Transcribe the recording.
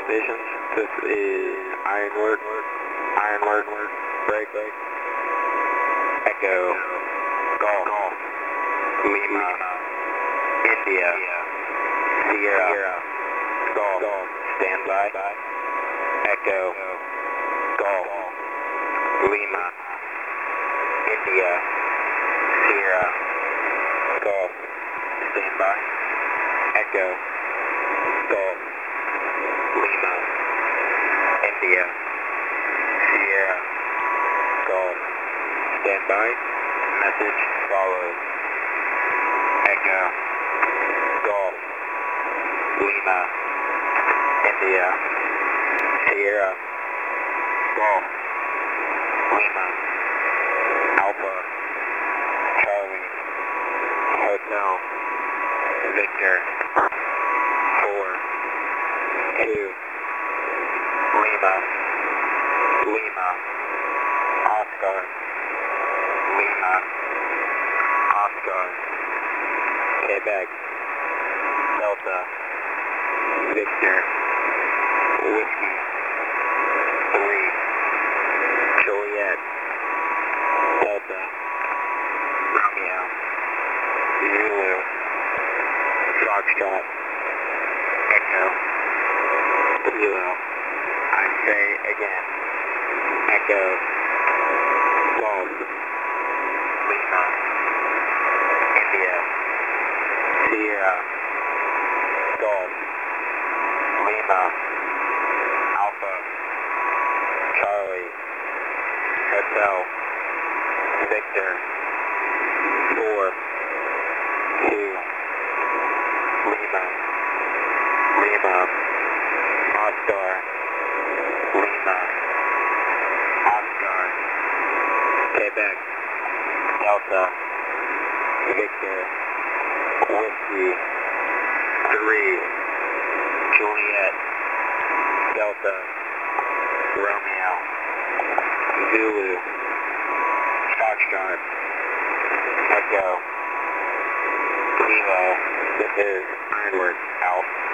stations. This is Ironwork, break, Echo, Golf, Lima, India, Sierra, Golf, standby, Echo, Golf, Lima, India, Sierra, Golf, standby, Echo, Golf, Lima, India, Sierra, Golf, standby, message follows, Echo, Golf, Lima, India, Sierra, Golf, Lima, Alpha, Charlie, Hotel, Victor, 4, 2, Lima, Oscar, Lima, Oscar, Quebec, Delta, Victor, Whiskey, 3, Juliet, Delta, Romeo, Zulu, Foxtrot, Echo, Kilo. I say again, Echo, Golf, Lima, India, Sierra, Golf, Lima, Alpha, Charlie, Hotel, Victor, 4, 2, Lima, Oscar, Lima, Oscar, Quebec, Delta, Victor, Whiskey, 3, Juliet, Delta, Romeo, Zulu, Foxtrot, Echo, Kilo. This is Ironwork out.